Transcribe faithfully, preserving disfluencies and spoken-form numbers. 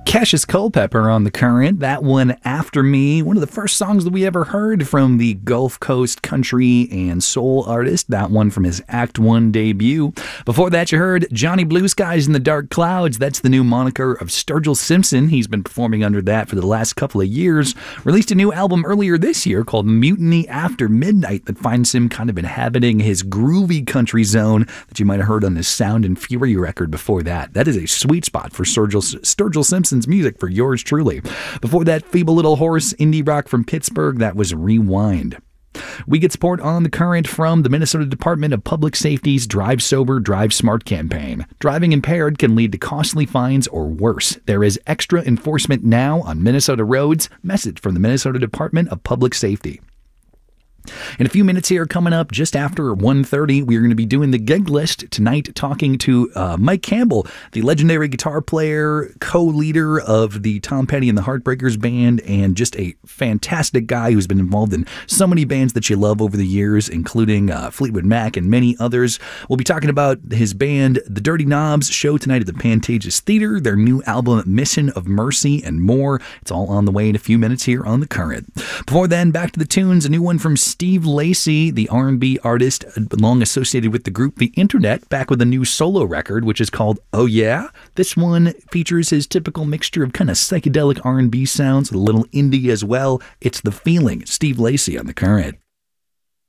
Cassius Culpepper on The Current, that one After Me, one of the first songs that we ever heard from the Gulf Coast country and soul artist, that one from his Act one debut. Before that, you heard Johnny Blue Skies in the Dark Clouds. That's the new moniker of Sturgill Simpson. He's been performing under that for the last couple of years. Released a new album earlier this year called Mutiny After Midnight that finds him kind of inhabiting his groovy country zone that you might have heard on his Sound and Fury record before that. That is a sweet spot for Sturgill, Sturgill Simpson's music for yours truly. Before that, Feeble Little Horse, indie rock from Pittsburgh, that was Rewind. We get support on The Current from the Minnesota Department of Public Safety's Drive Sober, Drive Smart campaign. Driving impaired can lead to costly fines or worse. There is extra enforcement now on Minnesota roads. Message from the Minnesota Department of Public Safety. In a few minutes here, coming up just after one thirty, we're going to be doing the gig list tonight, talking to uh, Mike Campbell, the legendary guitar player, co-leader of the Tom Petty and the Heartbreakers band, and just a fantastic guy who's been involved in so many bands that you love over the years, including uh, Fleetwood Mac and many others. We'll be talking about his band, The Dirty Knobs, show tonight at the Pantages Theater, their new album, Mission of Mercy, and more. It's all on the way in a few minutes here on The Current. Before then, back to the tunes, a new one from Steve Lacy, the R and B artist long associated with the group The Internet, back with a new solo record, which is called Oh Yeah. This one features his typical mixture of kind of psychedelic R and B sounds, a little indie as well. It's The Feeling. Steve Lacy on The Current.